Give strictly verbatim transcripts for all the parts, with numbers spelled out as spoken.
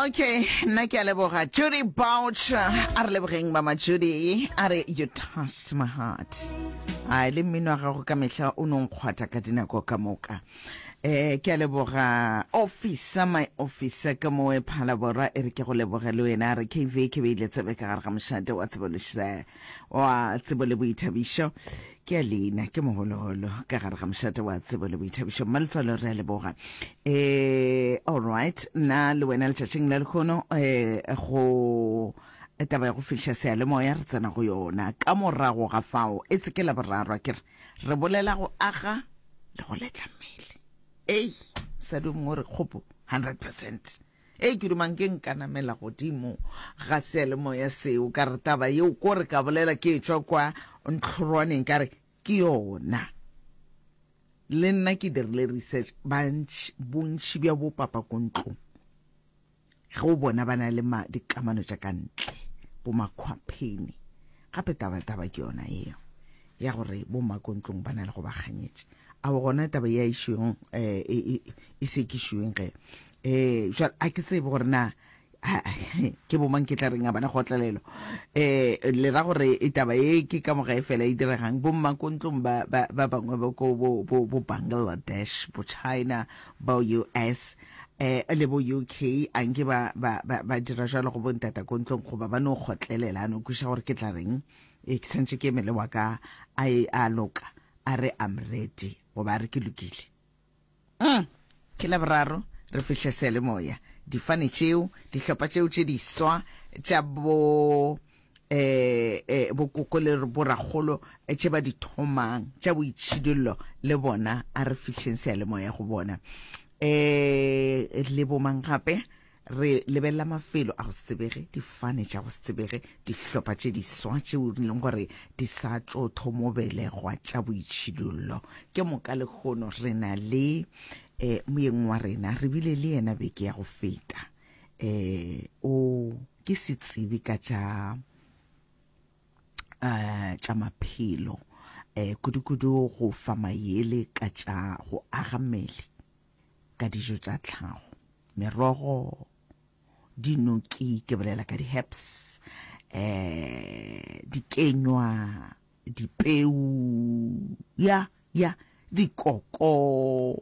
Okay, nna ke a leboga Judy Bouch a re lebogeng mama Judy a re you touched my heart. A le mmino wa gago ka mehla o nong kgwata ka dinako ka moka. Eh ke a leboga officer my officer ka mo e phala borwa e re ke go leboga le wena re K V ke be ile tsebe ka gare ga moshate wa tsebolesa wa tsebole boithabisho ke a lena ke moholoholo ka gare ga moshate wa tsebole boithabisho maltsalo re leboga eh all right na le wena le tšatšing le lekgono eh go etaba go fihla se le moya re tsena go yona ka morago ga fao e tse ke la boraro ke re bolela go aga le go letla mmele ei sa du mo re khopo one hundred percent ei ke dumang ke nkana mela godimo ga se le moya seo ka re taba ye go re ka bolela ke tswa kwa ntlhorwaneng ka re ke yona le nna ke dirile research bunch bontši bja bo papa kontlo go bona bana le ma dikamano tša kantle bo makhwapheni gape taba taba ke yona eo ya gore bo makontlong bana le go ba ganyetse a gona taba ya ishweng eh e se ke shweng ge eh jwa a ke tsebe gore na ke bo mang ke tla renga bana go tlalelo eh le ra gore e taba e ke ka moga e fela e diregang bo makontlong ba ba bangwe ba ko bo bo Bangladesh bo China bo U S eh le bo U K anke ba ba ba dira jalo go bontata kontlong go ba ba no gotlelela no ku sha gore ke tla reng e ke sentse ke mele wa ka ai a loka are am ready go ba re ke lokile mm ke la braro re fihle sele moya di fane tšeo di hlopa tšeo tše di swa tša bo eh eh bo kokole re boragolo tše ba di thomang tša boitšhidullo le bona a re fihleng sele moya go bona eh le bo mangape re lebella mafelo a go tsebege di fane tša go tsebege di hlopa tše di swa tšeo di leng gore di sa tlo thomobelegwa tša boitšhidullo ke moka le kgono re na le eh moeng wa rena re bile le yena beke ya go feta eh o ke setsebi ka tša eh tša maphelo eh kudu-kudu go fa maele ka tša go aga mmele ka dijo tša tlhago merogo dinoki ke bolela ka di herbs eh di kenywa di peu ya ya di koko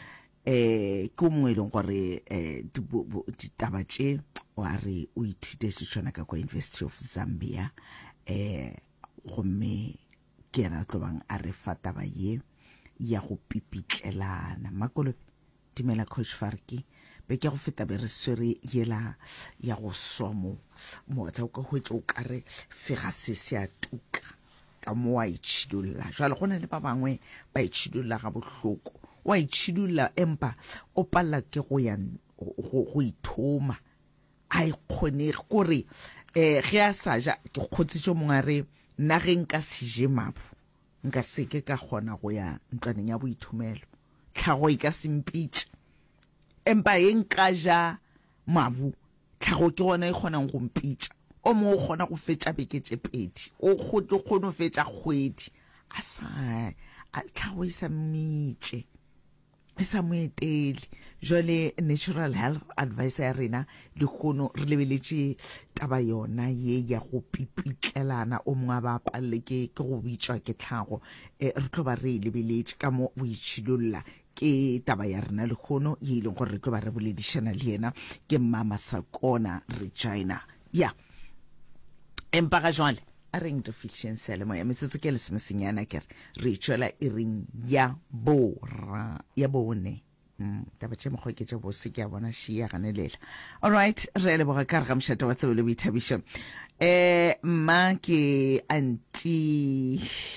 eh ke mongwe le gore eh di tabatše wa re o ithute setswana ka kwa University of Zambia eh gomme ke ra tlobang a re fataba ye ya go pipitlelana makolo dimela coach Farki be ke go feta be re swere yela ya go somo mo tsa go hwetša o kare fega se se a tuka ka mo wa itšhidulla jalo gona le ba bangwe ba itšhidulla ga bohloko wa itšhidulla empa o palla ke go ya go ithoma a ikgone gore eh ge a sa ja ke kgotsitse mongare nna ge nka sije mabu nka seke ka gona go ya ntwaneng ya boithomelo tlhago e ka sempitse empa eng ka ja mabu tlhago ke gona e kgonang go mpitsa o mo gona go fetša beke tše pedi o khotlo khono fetša kgwedi a sa a tlhago e sa mmitse e sa moetele jole natural health advisor ya rena di khono re lebeletše taba yona ye ya go pipitlelana o mongwe ba palle ke ke go bitswa ke tlhago re tlo ba re lebeletše ka mo boitšhidulla ke taba ya rena le khono ye ile gore re tlo ba re boledišana le yena ke mama Sakona Regina ya empa ga jwale a reng re fihleng sele moya metsotso ke lesomesenyana ke re tšwela e reng ya bora ya bone mm taba tše mokgwa ke tša bose ke a bona šia ganelela all right re leboga ka re ga mošate wa tsebo le boithabišo eh mma ke anti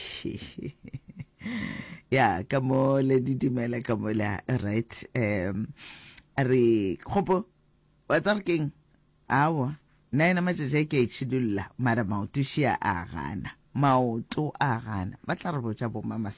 ya ka mo le didimela ka mo la right um re khopo wa tsa keng awa na ena matšatši ke itšhidulla mara maoto šia a gana maoto a gana ba tla re botša bo mama